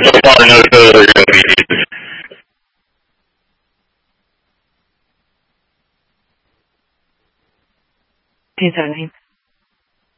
so far, no shows are going to be easy. Hey, Tony.